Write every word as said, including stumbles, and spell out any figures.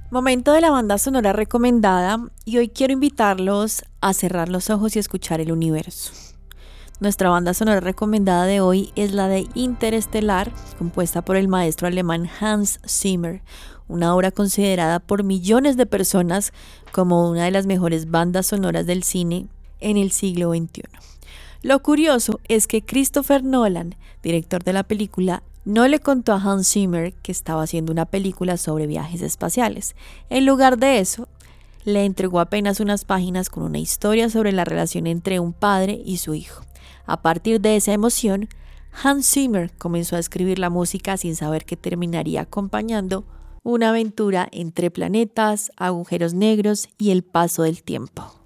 Momento de la banda sonora recomendada y hoy quiero invitarlos a cerrar los ojos y escuchar el universo. Nuestra banda sonora recomendada de hoy es la de Interestelar, compuesta por el maestro alemán Hans Zimmer, una obra considerada por millones de personas como una de las mejores bandas sonoras del cine en el siglo veintiuno. Lo curioso es que Christopher Nolan, director de la película, no le contó a Hans Zimmer que estaba haciendo una película sobre viajes espaciales. En lugar de eso, le entregó apenas unas páginas con una historia sobre la relación entre un padre y su hijo. A partir de esa emoción, Hans Zimmer comenzó a escribir la música sin saber que terminaría acompañando una aventura entre planetas, agujeros negros y el paso del tiempo.